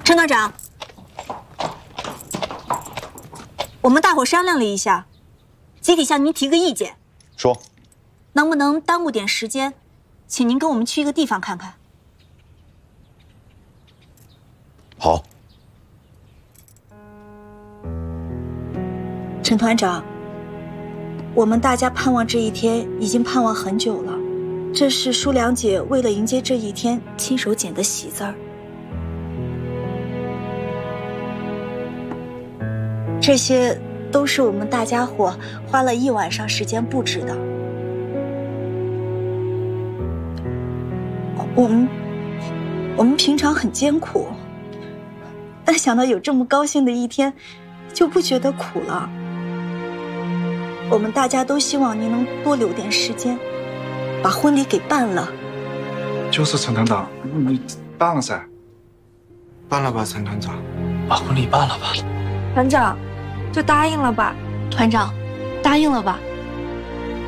陈团长，我们大伙商量了一下，集体向您提个意见。 说， 能不能耽误点时间，请您跟我们去一个地方看看？ 好。 陈团长，我们大家盼望这一天已经盼望很久了，这是舒良姐为了迎接这一天亲手剪的喜字儿。这些都是我们大家伙花了1晚上时间布置的。我们平常很艰苦，但想到有这么高兴的一天，就不觉得苦了。我们大家都希望您能多留点时间，把婚礼给办了。 就是陈团长，你办了噻？ 办了吧，陈团长， 把婚礼办了吧。 团长，就答应了吧。 团长，答应了吧。